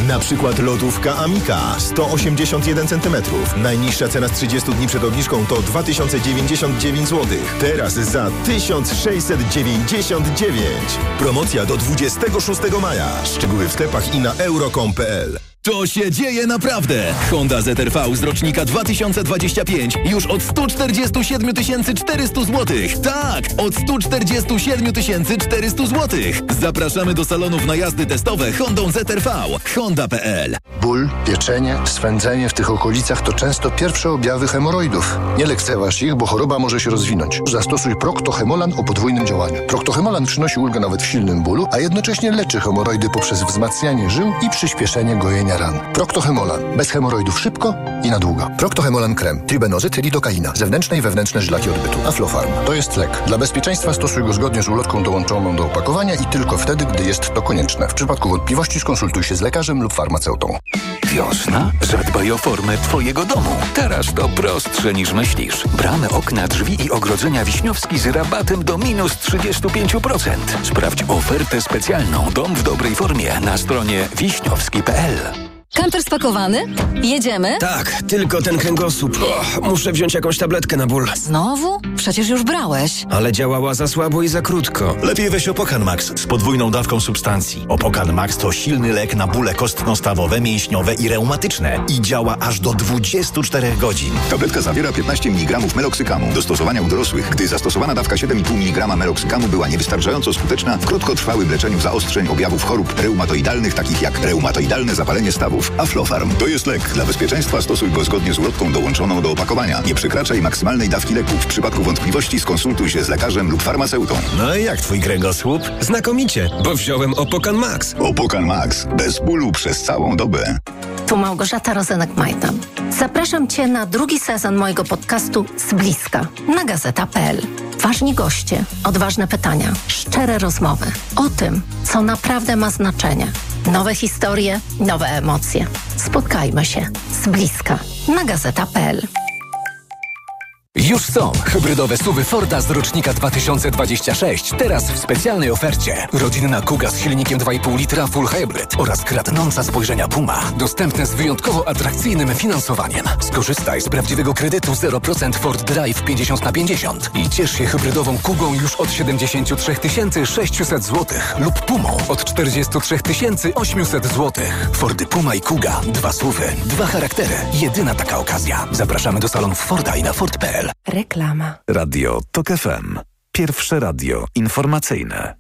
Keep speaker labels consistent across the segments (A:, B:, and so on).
A: Na przykład lodówka Amika 181 cm. Najniższa cena z 30 dni przed obniżką to 2099 zł. Teraz za 1699. Promocja do 26 maja. Szczegóły w sklepach i na euro.com.pl.
B: To się dzieje naprawdę! Honda ZR-V z rocznika 2025 już od 147 400 zł. Tak, od 147 400 zł. Zapraszamy do salonów na jazdy testowe Hondą ZR-V. Honda.pl.
C: Ból, pieczenie, swędzenie w tych okolicach to często pierwsze objawy hemoroidów. Nie lekceważ ich, bo choroba może się rozwinąć. Zastosuj Procto-Hemolan o podwójnym działaniu. Procto-Hemolan przynosi ulgę nawet w silnym bólu, a jednocześnie leczy hemoroidy poprzez wzmacnianie żył i przyspieszenie gojenia ran. Procto-Hemolan. Bez hemoroidów szybko i na długo. Procto-Hemolan krem. Tribenozyt, lidokaina. Zewnętrzne i wewnętrzne żylaki odbytu. Aflofarm. To jest lek. Dla bezpieczeństwa stosuj go zgodnie z ulotką dołączoną do opakowania i tylko wtedy, gdy jest to konieczne. W przypadku wątpliwości skonsultuj się z lekarzem lub farmaceutą.
D: Wiosna? Zadbaj o formę twojego domu. Teraz to prostsze niż myślisz. Bramy, okna, drzwi i ogrodzenia Wiśniowski z rabatem do minus 35%. Sprawdź ofertę specjalną Dom w dobrej formie na stronie wiśniowski.pl.
E: Kamper spakowany? Jedziemy?
F: Tak, tylko ten kręgosłup. Muszę wziąć jakąś tabletkę na ból.
E: Znowu? Przecież już brałeś.
F: Ale działała za słabo i za krótko.
G: Lepiej weź Opokan Max z podwójną dawką substancji. Opokan Max to silny lek na bóle kostno-stawowe, mięśniowe i reumatyczne i działa aż do 24 godzin.
H: Tabletka zawiera 15 mg meloksykamu. Do stosowania u dorosłych, gdy zastosowana dawka 7,5 mg meloksykamu była niewystarczająco skuteczna w krótkotrwałym leczeniu zaostrzeń objawów chorób reumatoidalnych, takich jak reumatoidalne zapalenie stawów. Aflofarm to jest lek. Dla bezpieczeństwa stosuj go zgodnie z ulotką dołączoną do opakowania. Nie przekraczaj maksymalnej dawki leku. W przypadku wątpliwości skonsultuj się z lekarzem lub farmaceutą.
G: No i jak twój kręgosłup?
F: Znakomicie, bo wziąłem Opokan Max.
H: Opokan Max. Bez bólu przez całą dobę.
I: Tu Małgorzata Rozenek-Majdan. Zapraszam Cię na drugi sezon mojego podcastu Z bliska na gazeta.pl. Ważni goście, odważne pytania, szczere rozmowy o tym, co naprawdę ma znaczenie. Nowe historie, nowe emocje. Spotkajmy się z bliska na gazeta.pl.
J: Już są hybrydowe SUV-y Forda z rocznika 2026. Teraz w specjalnej ofercie. Rodzinna Kuga z silnikiem 2,5 litra Full Hybrid oraz kradnąca spojrzenia Puma. Dostępne z wyjątkowo atrakcyjnym finansowaniem. Skorzystaj z prawdziwego kredytu 0% Ford Drive 50/50 i ciesz się hybrydową Kugą już od 73 600 zł lub Pumą od 43 800 zł. Fordy Puma i Kuga. 2 SUV-y, 2 charaktery. Jedyna taka okazja. Zapraszamy do salonów Forda i na Ford.pl.
E: Reklama.
K: Radio TOK FM. Pierwsze radio informacyjne.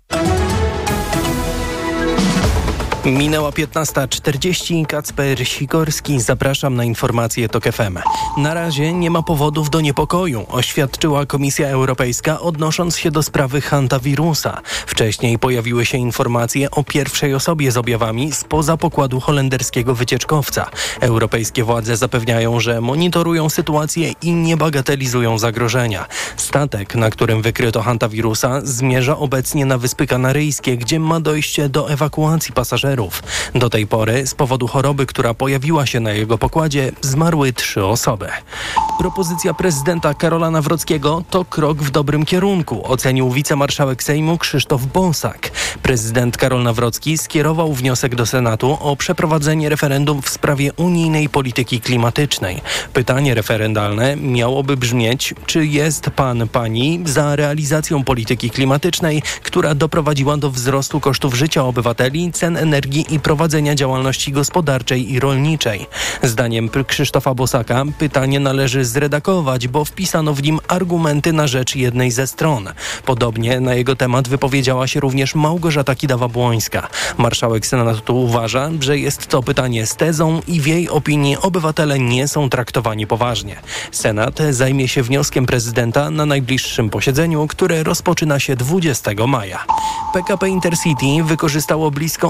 L: Minęła 15:40. Kacper Sikorski. Zapraszam na informacje TOK FM. Na razie nie ma powodów do niepokoju, oświadczyła Komisja Europejska, odnosząc się do sprawy hantawirusa. Wcześniej pojawiły się informacje o pierwszej osobie z objawami spoza pokładu holenderskiego wycieczkowca. Europejskie władze zapewniają, że monitorują sytuację i nie bagatelizują zagrożenia. Statek, na którym wykryto hantawirusa, zmierza obecnie na Wyspy Kanaryjskie, gdzie ma dojść do ewakuacji pasażerów. Do tej pory z powodu choroby, która pojawiła się na jego pokładzie, zmarły 3 osoby. Propozycja prezydenta Karola Nawrockiego to krok w dobrym kierunku, ocenił wicemarszałek Sejmu Krzysztof Bosak. Prezydent Karol Nawrocki skierował wniosek do Senatu o przeprowadzenie referendum w sprawie unijnej polityki klimatycznej. Pytanie referendalne miałoby brzmieć, czy jest pani za realizacją polityki klimatycznej, która doprowadziła do wzrostu kosztów życia obywateli, cen energii i prowadzenia działalności gospodarczej i rolniczej. Zdaniem Krzysztofa Bosaka pytanie należy zredagować, bo wpisano w nim argumenty na rzecz jednej ze stron. Podobnie na jego temat wypowiedziała się również Małgorzata Kidawa-Błońska. Marszałek Senatu uważa, że jest to pytanie z tezą i w jej opinii obywatele nie są traktowani poważnie. Senat zajmie się wnioskiem prezydenta na najbliższym posiedzeniu, które rozpoczyna się 20 maja. PKP Intercity wykorzystało blisko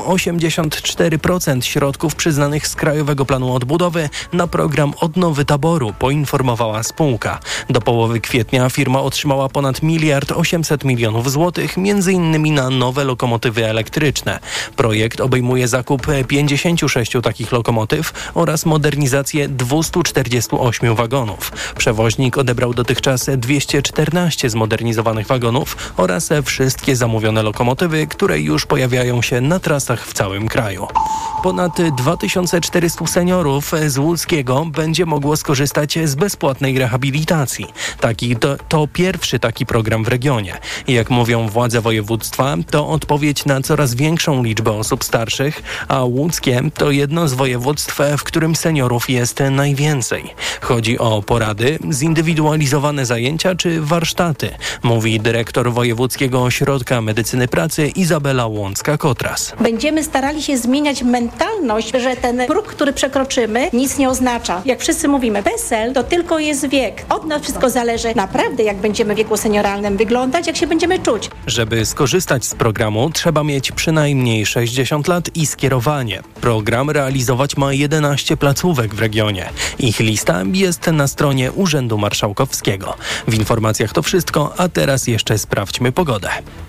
L: 84% środków przyznanych z Krajowego Planu Odbudowy na program Odnowy Taboru, poinformowała spółka. Do połowy kwietnia firma otrzymała ponad 1 800 000 000 złotych, m.in. na nowe lokomotywy elektryczne. Projekt obejmuje zakup 56 takich lokomotyw oraz modernizację 248 wagonów. Przewoźnik odebrał dotychczas 214 zmodernizowanych wagonów oraz wszystkie zamówione lokomotywy, które już pojawiają się na trasach w całej całym kraju. Ponad 2400 seniorów z Łódzkiego będzie mogło skorzystać z bezpłatnej rehabilitacji. To pierwszy taki program w regionie. Jak mówią władze województwa, to odpowiedź na coraz większą liczbę osób starszych, a Łódzkie to jedno z województw, w którym seniorów jest najwięcej. Chodzi o porady, zindywidualizowane zajęcia czy warsztaty, mówi dyrektor Wojewódzkiego Ośrodka Medycyny Pracy Izabela Łącka-Kotras.
M: Będziemy starali się zmieniać mentalność, że ten próg, który przekroczymy, nic nie oznacza. Jak wszyscy mówimy, PESEL to tylko jest wiek. Od nas wszystko zależy naprawdę, jak będziemy w wieku senioralnym wyglądać, jak się będziemy czuć.
L: Żeby skorzystać z programu, trzeba mieć przynajmniej 60 lat i skierowanie. Program realizować ma 11 placówek w regionie. Ich lista jest na stronie Urzędu Marszałkowskiego. W informacjach to wszystko, a teraz jeszcze sprawdźmy pogodę.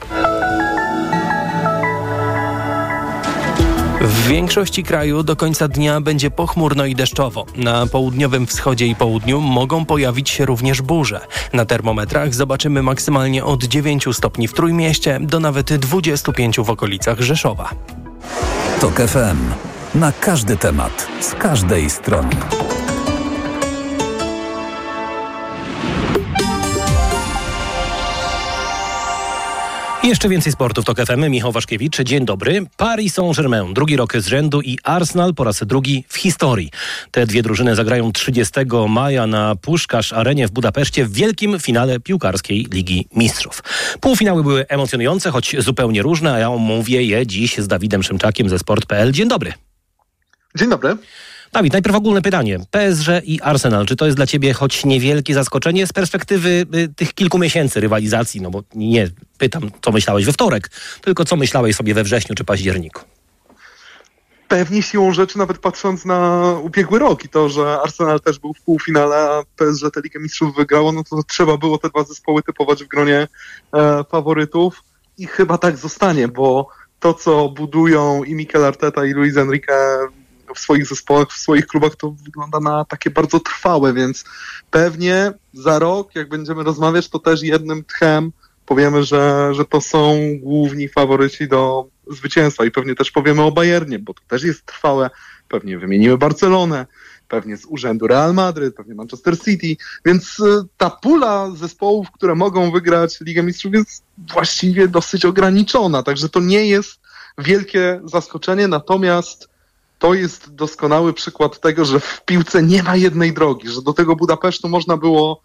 L: W większości kraju do końca dnia będzie pochmurno i deszczowo. Na południowym wschodzie i południu mogą pojawić się również burze. Na termometrach zobaczymy maksymalnie od 9 stopni w Trójmieście do nawet 25 w okolicach Rzeszowa.
K: TOK FM. Na każdy temat, z każdej strony.
N: Jeszcze więcej sportów TOK FM. Michał Waszkiewicz, dzień dobry. Paris Saint-Germain, drugi rok z rzędu i Arsenal po raz drugi w historii. Te dwie drużyny zagrają 30 maja na Puszkarz Arenie w Budapeszcie w wielkim finale piłkarskiej Ligi Mistrzów. Półfinały były emocjonujące, choć zupełnie różne, a ja omówię je dziś z Dawidem Szymczakiem ze Sport.pl. Dzień dobry.
O: Dzień dobry.
N: Dawid, najpierw ogólne pytanie. PSG i Arsenal, czy to jest dla ciebie choć niewielkie zaskoczenie z perspektywy tych kilku miesięcy rywalizacji? No bo nie pytam, co myślałeś we wtorek, tylko co myślałeś sobie we wrześniu czy październiku?
O: Pewnie siłą rzeczy, nawet patrząc na ubiegły rok i to, że Arsenal też był w półfinale, a PSG tę Ligę Mistrzów wygrało, no to trzeba było te dwa zespoły typować w gronie faworytów i chyba tak zostanie, bo to, co budują i Mikel Arteta i Luis Enrique w swoich zespołach, w swoich klubach, to wygląda na takie bardzo trwałe, więc pewnie za rok, jak będziemy rozmawiać, to też jednym tchem powiemy, że to są główni faworyci do zwycięstwa i pewnie też powiemy o Bayernie, bo to też jest trwałe, pewnie wymienimy Barcelonę, pewnie z urzędu Real Madryt, pewnie Manchester City, więc ta pula zespołów, które mogą wygrać Ligę Mistrzów jest właściwie dosyć ograniczona, także to nie jest wielkie zaskoczenie, natomiast to jest doskonały przykład tego, że w piłce nie ma jednej drogi, że do tego Budapesztu można było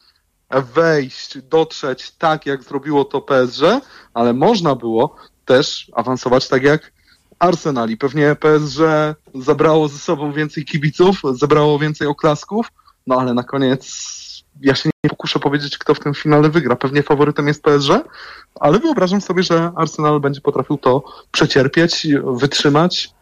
O: wejść, dotrzeć tak, jak zrobiło to PSG, ale można było też awansować tak jak Arsenal i pewnie PSG zabrało ze sobą więcej kibiców, zebrało więcej oklasków, no ale na koniec ja się nie pokuszę powiedzieć, kto w tym finale wygra. Pewnie faworytem jest PSG, ale wyobrażam sobie, że Arsenal będzie potrafił to przecierpieć, wytrzymać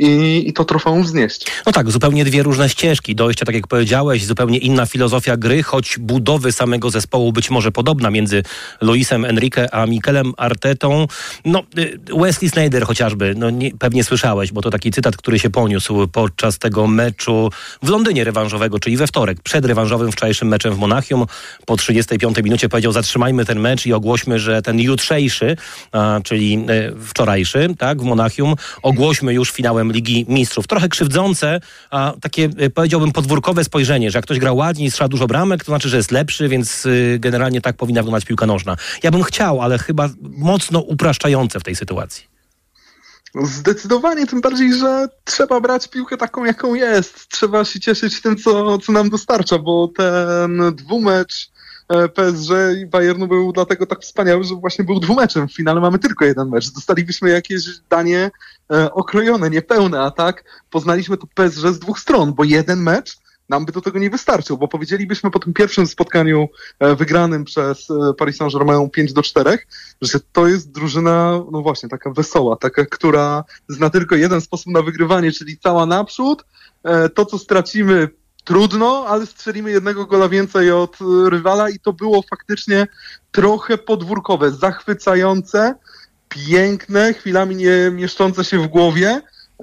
O: i to trofeum wznieść.
N: No tak, zupełnie dwie różne ścieżki dojścia, tak jak powiedziałeś, zupełnie inna filozofia gry, choć budowy samego zespołu być może podobna między Luisem Enrique a Mikelem Artetą. No, Wesley Sneijder chociażby, no pewnie słyszałeś, bo to taki cytat, który się poniósł podczas tego meczu w Londynie rewanżowego, czyli we wtorek, przed rewanżowym wczorajszym meczem w Monachium. Po 35 minucie powiedział, zatrzymajmy ten mecz i ogłośmy, że ten jutrzejszy, czyli wczorajszy, tak, w Monachium, ogłośmy już finałem Ligi Mistrzów. Trochę krzywdzące, a takie, powiedziałbym, podwórkowe spojrzenie, że jak ktoś gra ładniej i strzela dużo bramek, to znaczy, że jest lepszy, więc generalnie tak powinna wyglądać piłka nożna. Ja bym chciał, ale chyba mocno upraszczające w tej sytuacji.
O: Zdecydowanie, tym bardziej, że trzeba brać piłkę taką, jaką jest. Trzeba się cieszyć tym, co nam dostarcza, bo ten dwumecz PSG i Bayernu był dlatego tak wspaniały, że właśnie był dwumeczem. W finale mamy tylko jeden mecz. Dostalibyśmy jakieś danie okrojone, niepełne, a tak poznaliśmy to PSG z dwóch stron, bo jeden mecz nam by do tego nie wystarczył, bo powiedzielibyśmy po tym pierwszym spotkaniu wygranym przez Paris Saint-Germain 5-4, że to jest drużyna, no właśnie, taka wesoła, taka, która zna tylko jeden sposób na wygrywanie, czyli cała naprzód. To, co stracimy, trudno, ale strzelimy jednego gola więcej od rywala i to było faktycznie trochę podwórkowe, zachwycające, piękne, chwilami nie mieszczące się w głowie,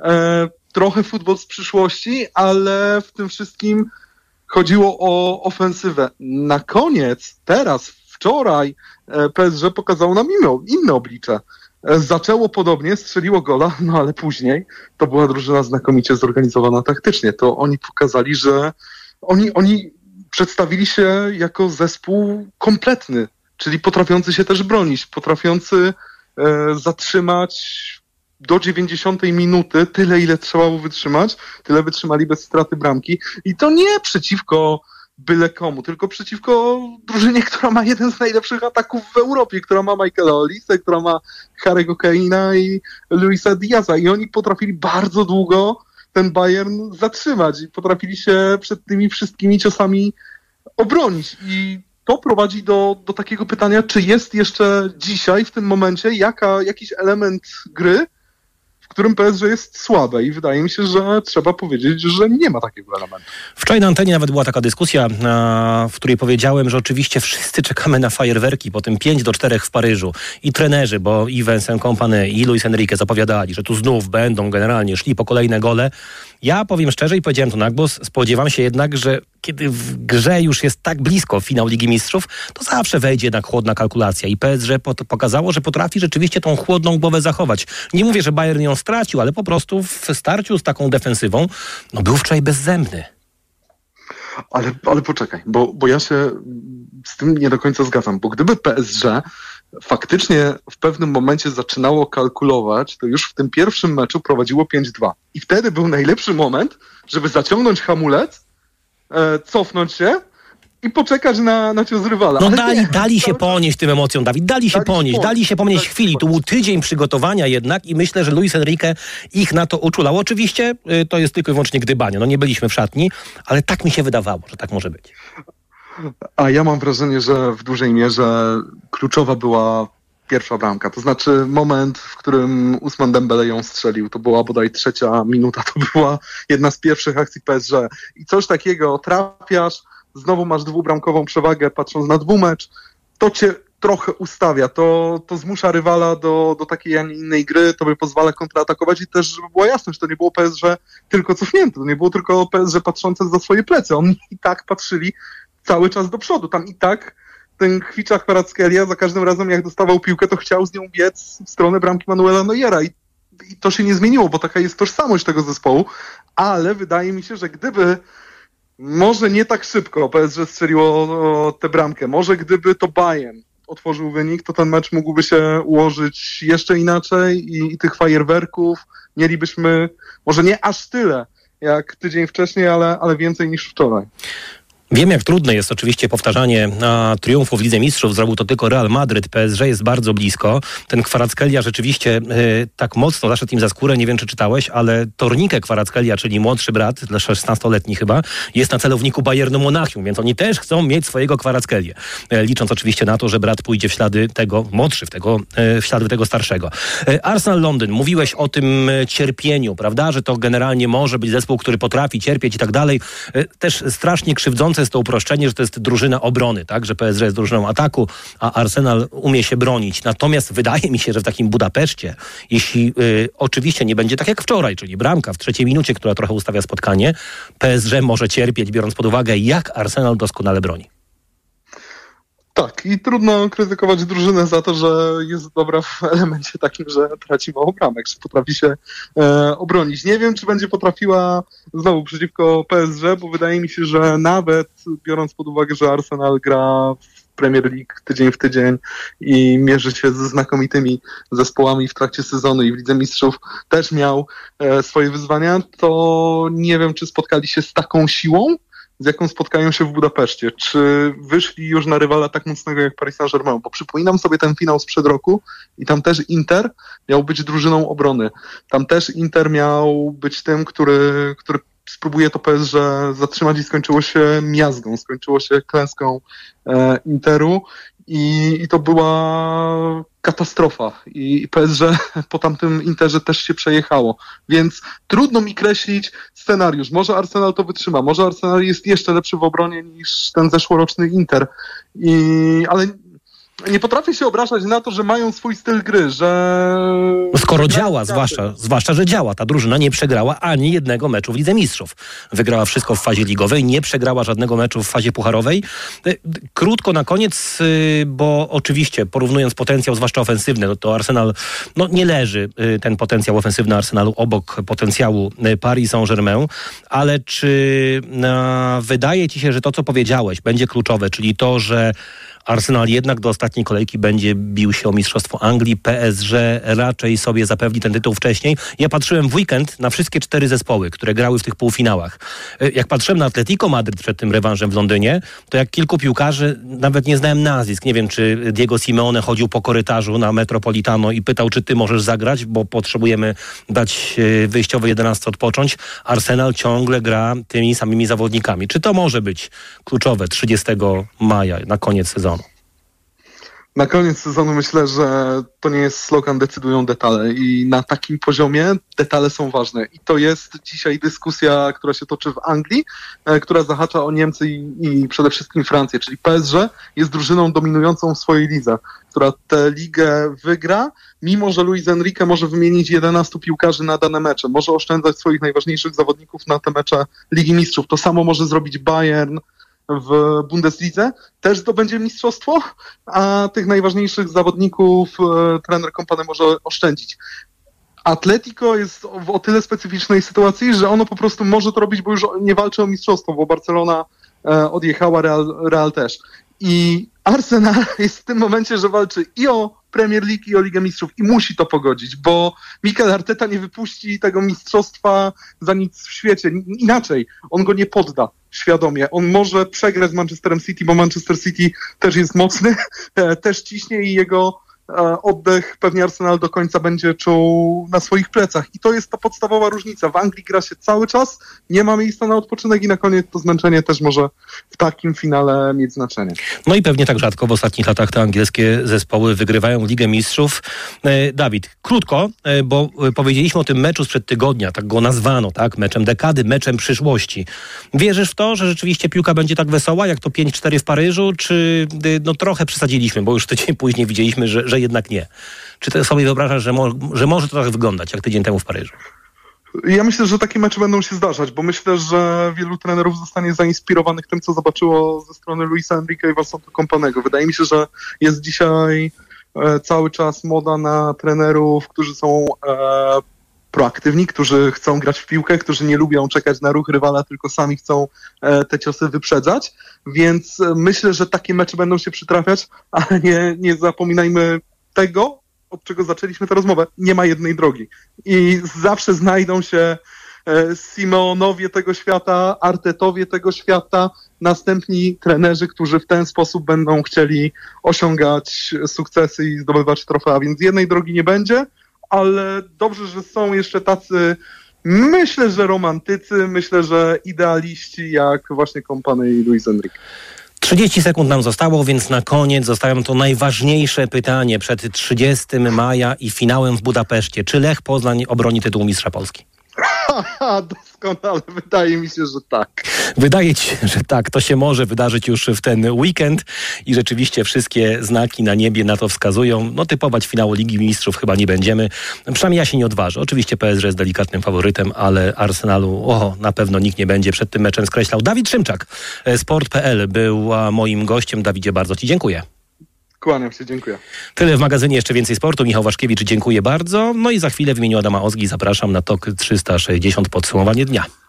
O: trochę futbol z przyszłości, ale w tym wszystkim chodziło o ofensywę. Na koniec, teraz, wczoraj PSG pokazało nam inne oblicze. Zaczęło podobnie, strzeliło gola, no ale później to była drużyna znakomicie zorganizowana taktycznie. To oni pokazali, że oni przedstawili się jako zespół kompletny, czyli potrafiący się też bronić, potrafiący zatrzymać do 90 minuty tyle, ile trzeba było wytrzymać, tyle wytrzymali bez straty bramki. I to nie przeciwko byle komu, tylko przeciwko drużynie, która ma jeden z najlepszych ataków w Europie, która ma Michaela Olise, która ma Harry'ego Kane'a i Luisa Diaza. I oni potrafili bardzo długo ten Bayern zatrzymać i potrafili się przed tymi wszystkimi ciosami obronić. I to prowadzi do takiego pytania, czy jest jeszcze dzisiaj, w tym momencie, jakiś element gry, w którym PSG jest słabe i wydaje mi się, że trzeba powiedzieć, że nie ma takiego elementu.
N: Wczoraj na antenie nawet była taka dyskusja, w której powiedziałem, że oczywiście wszyscy czekamy na fajerwerki po tym 5-4 w Paryżu. I trenerzy, bo i Vincent Kompany, i Luis Enrique zapowiadali, że tu znów będą generalnie szli po kolejne gole. Ja powiem szczerze i powiedziałem to na głos, spodziewam się jednak, że kiedy w grze już jest tak blisko finał Ligi Mistrzów, to zawsze wejdzie jednak chłodna kalkulacja i PSG pokazało, że potrafi rzeczywiście tą chłodną głowę zachować. Nie mówię, że Bayern ją stracił, ale po prostu w starciu z taką defensywą był wczoraj bezzębny.
O: Ale poczekaj, bo ja się z tym nie do końca zgadzam, bo gdyby PSG faktycznie w pewnym momencie zaczynało kalkulować, to już w tym pierwszym meczu prowadziło 5-2. I wtedy był najlepszy moment, żeby zaciągnąć hamulec, cofnąć się i poczekać na cios rywala.
N: No dali się ponieść tym emocjom, Dawid. Dali się ponieść chwili. To był tydzień przygotowania jednak i myślę, że Luis Enrique ich na to uczulał. Oczywiście to jest tylko i wyłącznie gdybanie. No nie byliśmy w szatni, ale tak mi się wydawało, że tak może być.
O: A ja mam wrażenie, że w dużej mierze kluczowa była pierwsza bramka. To znaczy moment, w którym Ousmane Dembele ją strzelił. To była bodaj 3. minuta. To była jedna z pierwszych akcji PSG. I coś takiego, trafiasz, znowu masz dwubramkową przewagę, patrząc na dwumecz, to cię trochę ustawia, to zmusza rywala do takiej, a nie innej gry, to by pozwala kontratakować i też, żeby była jasność, to nie było PSG tylko cofnięte, to nie było tylko PSG patrzące za swoje plecy, oni i tak patrzyli cały czas do przodu, tam i tak ten Khvicha Kvaratskhelia za każdym razem jak dostawał piłkę, to chciał z nią biec w stronę bramki Manuela Neuera i to się nie zmieniło, bo taka jest tożsamość tego zespołu, ale wydaje mi się, że gdyby może nie tak szybko PSG strzeliło tę bramkę, może gdyby to Bayern otworzył wynik, to ten mecz mógłby się ułożyć jeszcze inaczej i tych fajerwerków mielibyśmy może nie aż tyle jak tydzień wcześniej, ale więcej niż wczoraj.
N: Wiem, jak trudne jest oczywiście powtarzanie triumfu w Lidze Mistrzów. Zrobił to tylko Real Madryt. PSG jest bardzo blisko. Ten Kvaratskhelia rzeczywiście tak mocno zaszedł im za skórę. Nie wiem, czy czytałeś, ale Tornique Kvaratskhelia, czyli młodszy brat, 16-letni chyba, jest na celowniku Bayernu Monachium, więc oni też chcą mieć swojego Kvaratskhelię. Licząc oczywiście na to, że brat pójdzie w ślady tego, młodszy w ślady tego starszego. Arsenal Londyn. Mówiłeś o tym cierpieniu, prawda? Że to generalnie może być zespół, który potrafi cierpieć i tak dalej. Też strasznie krzywdzące jest to uproszczenie, że to jest drużyna obrony, tak? Że PSG jest drużyną ataku, a Arsenal umie się bronić. Natomiast wydaje mi się, że w takim Budapeszcie, jeśli oczywiście nie będzie tak jak wczoraj, czyli bramka w 3. minucie, która trochę ustawia spotkanie, PSG może cierpieć, biorąc pod uwagę, jak Arsenal doskonale broni.
O: Tak, i trudno krytykować drużynę za to, że jest dobra w elemencie takim, że traci mało bramek, że potrafi się obronić. Nie wiem, czy będzie potrafiła znowu przeciwko PSG, bo wydaje mi się, że nawet biorąc pod uwagę, że Arsenal gra w Premier League tydzień w tydzień i mierzy się ze znakomitymi zespołami w trakcie sezonu i w Lidze Mistrzów też miał swoje wyzwania, to nie wiem, czy spotkali się z taką siłą, z jaką spotkają się w Budapeszcie. Czy wyszli już na rywala tak mocnego jak Paris Saint-Germain? Bo przypominam sobie ten finał sprzed roku i tam też Inter miał być drużyną obrony. Tam też Inter miał być tym, który spróbuje to PSG zatrzymać i skończyło się miazgą, skończyło się klęską Interu i to była katastrofa i PSG po tamtym Interze też się przejechało, więc trudno mi kreślić scenariusz. Może Arsenal to wytrzyma, może Arsenal jest jeszcze lepszy w obronie niż ten zeszłoroczny Inter, ale nie potrafię się obrażać na to, że mają swój styl gry, że...
N: Skoro działa, zwłaszcza, że działa. Ta drużyna nie przegrała ani jednego meczu w Lidze Mistrzów. Wygrała wszystko w fazie ligowej, nie przegrała żadnego meczu w fazie pucharowej. Krótko na koniec, bo oczywiście porównując potencjał, zwłaszcza ofensywny, to Arsenal, nie leży ten potencjał ofensywny Arsenalu obok potencjału Paris Saint-Germain, ale czy wydaje ci się, że to, co powiedziałeś, będzie kluczowe, czyli to, że Arsenal jednak do ostatniej kolejki będzie bił się o Mistrzostwo Anglii. PSG raczej sobie zapewni ten tytuł wcześniej. Ja patrzyłem w weekend na wszystkie 4 zespoły, które grały w tych półfinałach. Jak patrzyłem na Atletico Madryt przed tym rewanżem w Londynie, to jak kilku piłkarzy, nawet nie znałem nazwisk. Nie wiem, czy Diego Simeone chodził po korytarzu na Metropolitano i pytał, czy ty możesz zagrać, bo potrzebujemy dać wyjściowej 11 odpocząć. Arsenal ciągle gra tymi samymi zawodnikami. Czy to może być kluczowe 30 maja na koniec sezonu?
O: Na koniec sezonu myślę, że to nie jest slogan, decydują detale i na takim poziomie detale są ważne. I to jest dzisiaj dyskusja, która się toczy w Anglii, która zahacza o Niemcy i przede wszystkim Francję, czyli PSG jest drużyną dominującą w swojej lidze, która tę ligę wygra, mimo że Luis Enrique może wymienić 11 piłkarzy na dane mecze, może oszczędzać swoich najważniejszych zawodników na te mecze Ligi Mistrzów. To samo może zrobić Bayern w Bundeslidze, też zdobędzie mistrzostwo, a tych najważniejszych zawodników trener Kompany może oszczędzić. Atletico jest w o tyle specyficznej sytuacji, że ono po prostu może to robić, bo już nie walczy o mistrzostwo, bo Barcelona odjechała, Real też. I Arsenal jest w tym momencie, że walczy i o Premier League, i o Ligę Mistrzów i musi to pogodzić, bo Mikel Arteta nie wypuści tego mistrzostwa za nic w świecie. Inaczej, on go nie podda świadomie. On może przegrać z Manchesterem City, bo Manchester City też jest mocny, też ciśnie i jego oddech pewnie Arsenal do końca będzie czuł na swoich plecach. I to jest ta podstawowa różnica. W Anglii gra się cały czas, nie ma miejsca na odpoczynek i na koniec to zmęczenie też może w takim finale mieć znaczenie.
N: No i pewnie tak rzadko w ostatnich latach te angielskie zespoły wygrywają Ligę Mistrzów. Dawid, krótko, bo powiedzieliśmy o tym meczu sprzed tygodnia, tak go nazwano, tak? Meczem dekady, meczem przyszłości. Wierzysz w to, że rzeczywiście piłka będzie tak wesoła, jak to 5-4 w Paryżu, czy trochę przesadziliśmy, bo już tydzień później widzieliśmy, że jednak nie. Czy ty sobie wyobrażasz, że może to tak wyglądać, jak tydzień temu w Paryżu?
O: Ja myślę, że takie mecze będą się zdarzać, bo myślę, że wielu trenerów zostanie zainspirowanych tym, co zobaczyło ze strony Luisa Enrique i Vincenta Kompany'ego. Wydaje mi się, że jest dzisiaj cały czas moda na trenerów, którzy są proaktywni, którzy chcą grać w piłkę, którzy nie lubią czekać na ruch rywala, tylko sami chcą te ciosy wyprzedzać. Więc myślę, że takie mecze będą się przytrafiać, ale nie zapominajmy tego, od czego zaczęliśmy tę rozmowę. Nie ma jednej drogi. I zawsze znajdą się Simeonowie tego świata, Artetowie tego świata, następni trenerzy, którzy w ten sposób będą chcieli osiągać sukcesy i zdobywać trofea. Więc jednej drogi nie będzie, ale dobrze, że są jeszcze tacy, myślę, że romantycy, myślę, że idealiści, jak właśnie Kompany i Luis Enrique.
N: 30 sekund nam zostało, więc na koniec zostawiam to najważniejsze pytanie przed 30 maja i finałem w Budapeszcie. Czy Lech Poznań obroni tytuł mistrza Polski?
O: Doskonale, wydaje mi się, że tak.
N: Wydaje ci się, że tak. To się może wydarzyć już w ten weekend i rzeczywiście wszystkie znaki na niebie na to wskazują. Typować finału Ligi Mistrzów chyba nie będziemy. Przynajmniej ja się nie odważę. Oczywiście PSG jest delikatnym faworytem, ale Arsenalu na pewno nikt nie będzie przed tym meczem skreślał. Dawid Szymczak, Sport.pl był moim gościem. Dawidzie, bardzo ci dziękuję.
O: Kłaniam się, dziękuję.
N: Tyle w magazynie, jeszcze więcej sportu. Michał Waszkiewicz, dziękuję bardzo. No i za chwilę w imieniu Adama Ozgi zapraszam na TOK 360 podsumowanie dnia.